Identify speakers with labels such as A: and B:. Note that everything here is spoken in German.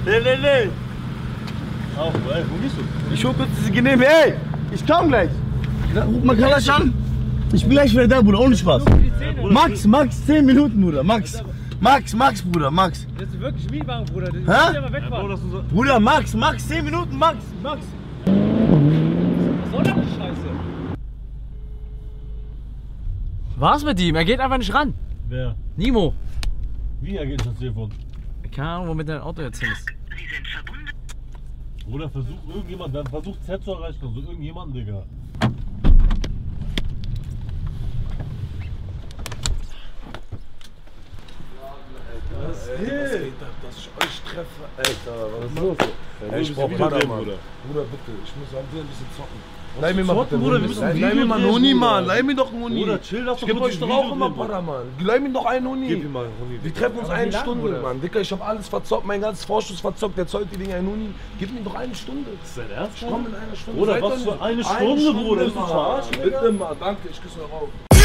A: Nee.
B: Ach, ey, wo gehst du?
A: Ich hol kurz diese Genehmigung. Ey, ich komm gleich. Ruf mal Kalasch an. Ich bin gleich wieder da, Bruder, ohne Spaß. Max, 10 Minuten, Bruder, Max, Bruder, Max.
C: Das ist wirklich Mietwagen, Bruder. Das
A: Hä?
C: ja mal wegfahren.
A: Bruder, Max, 10 Minuten, Max.
C: Was soll das die Scheiße? Was mit ihm? Er geht einfach nicht ran.
B: Wer?
C: Nimo.
B: Wie er geht das Telefon?
C: Keine Ahnung, womit dein Auto jetzt hin ist.
B: Oder versucht irgendjemand, dann versucht Z zu erreichen, also irgendjemanden, Digga.
D: Was geht ab, dass ich euch treffe? Alter, was ist los?
B: Ey,
D: Ich brauch Padermann. Bruder, bitte, ich muss ein bisschen zocken. Leih mir mal bitte,
B: Bruder, wir müssen
D: leih mir mal einen Huni, Mann. Leih mir doch einen Huni.
B: Bruder, chill, lass
D: ich geb euch doch auch immer Padermann. Leih mir doch einen Huni.
B: Gib ihm mal einen Huni.
D: Wir treffen uns eine Stunde, Mann. Dicker, ich hab alles verzockt, mein ganzes Vorschuss verzockt. Der zollt die Dinger einen Huni. Gib mir doch eine Stunde.
B: Ist dein Ernst?
D: Ich komm in einer Stunde.
B: Bruder, was für eine Stunde, Bruder? Ist du verarschen?
D: Bitte mal, danke, ich küsse euch auf.